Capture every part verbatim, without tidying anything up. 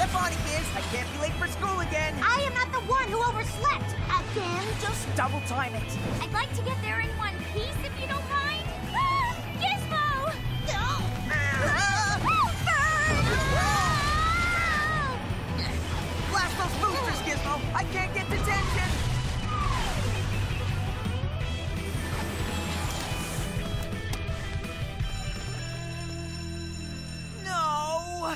Step on it, Giz. I can't be late for school again. I am not the one who overslept. Again? Just double time it. I'd like to get there in one piece if you don't mind. Ah, Gizmo! No! Blast those boosters, Gizmo! I can't get detention! No!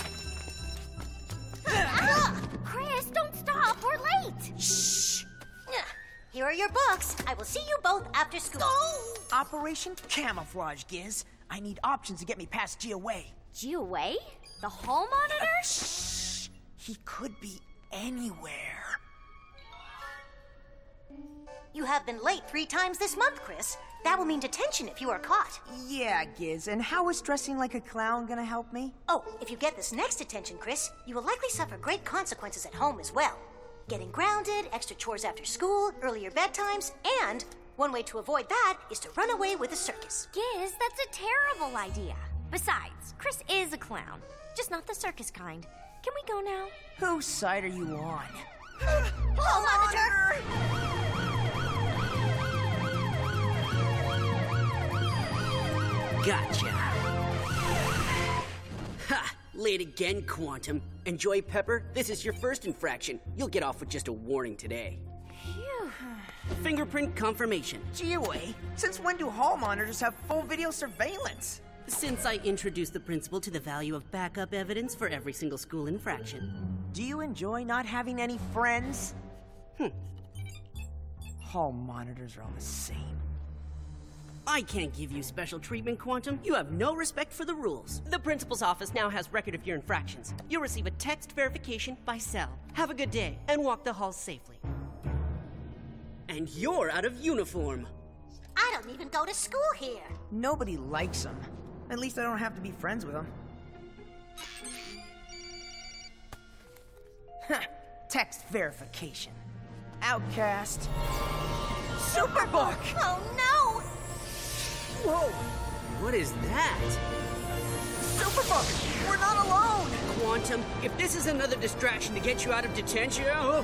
Chris, don't stop. We're late. Shh! Here are your books. I will see you both after school. Oh! Operation Camouflage, Giz. I need options to get me past G-Away. G-Away? The hall monitor? Shh! He could be anywhere. You have been late three times this month, Chris. That will mean detention if you are caught. Yeah, Giz, and how is dressing like a clown gonna help me? Oh, if you get this next detention, Chris, you will likely suffer great consequences at home as well. Getting grounded, extra chores after school, earlier bedtimes, and one way to avoid that is to run away with a circus. Giz, that's a terrible idea. Besides, Chris is a clown, just not the circus kind. Can we go now? Whose side are you on? Hall monitor! Gotcha. Ha! Late again, Quantum. Enjoy, Pepper. This is your first infraction. You'll get off with just a warning today. Phew. Fingerprint confirmation. G-Away, since when do hall monitors have full video surveillance? Since I introduced the principle to the value of backup evidence for every single school infraction. Do you enjoy not having any friends? Hmm. Hall monitors are all the same. I can't give you special treatment, Quantum. You have no respect for the rules. The principal's office now has record of your infractions. You'll receive a text verification by cell. Have a good day, and walk the halls safely. And you're out of uniform. I don't even go to school here. Nobody likes him. At least I don't have to be friends with him. Text verification. Outcast. Superbook! Oh, no! Whoa! What is that? Superbook! We're not alone! Quantum, if this is another distraction to get you out of detention... Oh,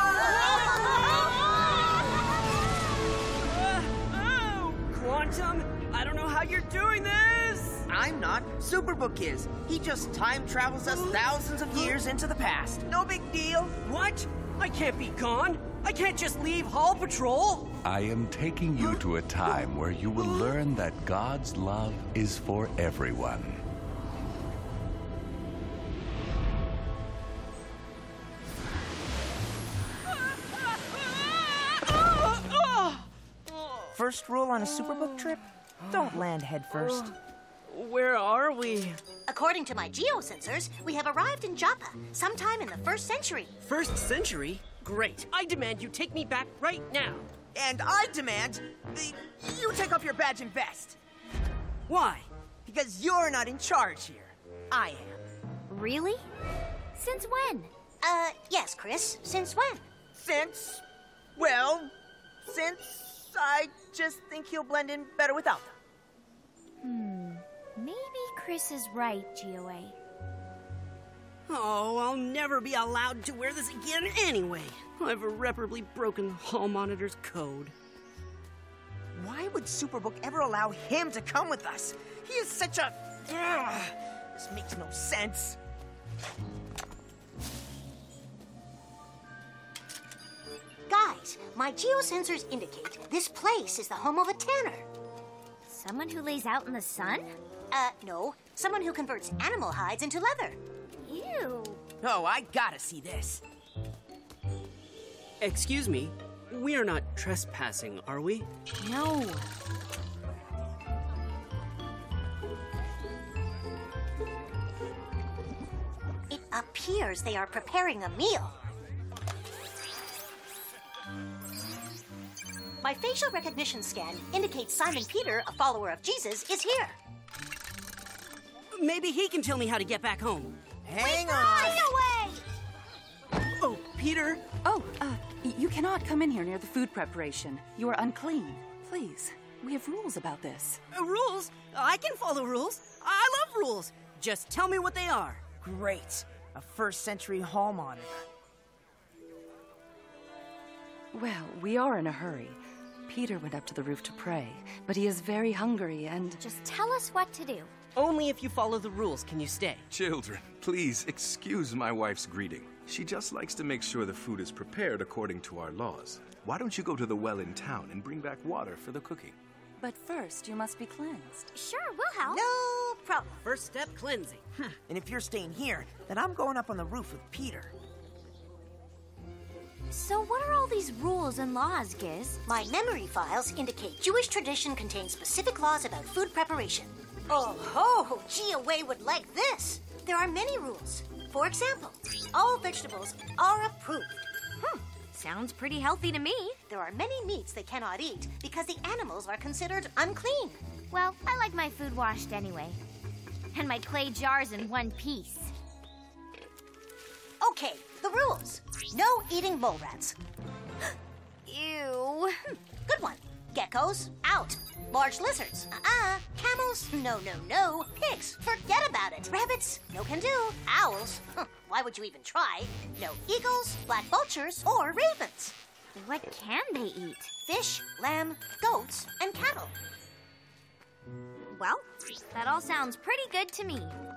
Quantum, I don't know how you're doing this! I'm not. Superbook is. He just time travels us thousands of years into the past. No big deal. What? I can't be gone. I can't just leave Hall Patrol. I am taking you to a time where you will learn that God's love is for everyone. First rule on a Superbook trip? Don't land head first. Where are we? According to my geosensors, we have arrived in Joppa sometime in the first century. First century? Great. I demand you take me back right now. And I demand that you take off your badge and vest. Why? Because you're not in charge here. I am. Really? Since when? Uh, yes, Chris. Since when? Since, well, since I just think he'll blend in better without them. Hmm. Maybe Chris is right, G-Away. Oh, I'll never be allowed to wear this again anyway. I've irreparably broken the hall monitor's code. Why would Superbook ever allow him to come with us? He is such a... Ugh, this makes no sense. Guys, my geosensors indicate this place is the home of a tanner. Someone who lays out in the sun? Uh, no. Someone who converts animal hides into leather. Ew. Oh, I gotta see this. Excuse me, we are not trespassing, are we? No. It appears they are preparing a meal. My facial recognition scan indicates Simon Peter, a follower of Jesus, is here. Maybe he can tell me how to get back home. Hang on. Away! Oh, Peter. Oh, uh, you cannot come in here near the food preparation. You are unclean. Please, we have rules about this. Uh, rules? I can follow rules. I love rules. Just tell me what they are. Great. a first century hall monitor. Well, we are in a hurry. Peter went up to the roof to pray, but he is very hungry and... Just tell us what to do. Only if you follow the rules can you stay. Children, please excuse my wife's greeting. She just likes to make sure the food is prepared according to our laws. Why don't you go to the well in town and bring back water for the cooking? But first, you must be cleansed. Sure, we'll help. No problem. First step, cleansing. And if you're staying here, then I'm going up on the roof with Peter. So what are all these rules and laws, Giz? My memory files indicate Jewish tradition contains specific laws about food preparation. Oh ho! Gia Wei would like this. There are many rules. For example, all vegetables are approved. Hmm, sounds pretty healthy to me. There are many meats they cannot eat because the animals are considered unclean. Well, I like my food washed anyway. And my clay jars in one piece. Okay, the rules. No eating mole rats. Ew. Good one. Geckos, out. Large lizards, uh-uh. Camels, no, no, no. Pigs, forget about it. Rabbits, no can do. Owls, huh, why would you even try? No eagles, black vultures, or ravens. What can they eat? Fish, lamb, goats, and cattle. Well, that all sounds pretty good to me.